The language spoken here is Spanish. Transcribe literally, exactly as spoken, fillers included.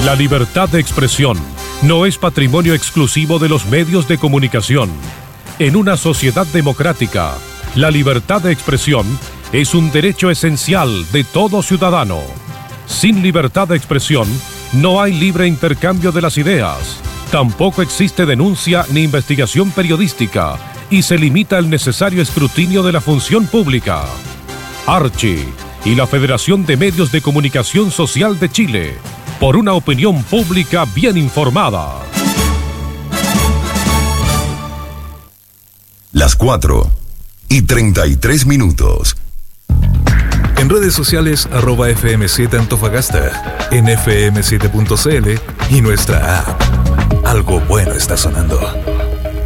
La libertad de expresión no es patrimonio exclusivo de los medios de comunicación. En una sociedad democrática, la libertad de expresión es un derecho esencial de todo ciudadano. Sin libertad de expresión, no hay libre intercambio de las ideas. Tampoco existe denuncia ni investigación periodística y se limita el necesario escrutinio de la función pública. Archi y la Federación de Medios de Comunicación Social de Chile, por una opinión pública bien informada. Las cuatro y treinta y tres minutos. En redes sociales, arroba F M siete Antofagasta, en F M siete punto C L y nuestra app. Algo bueno está sonando.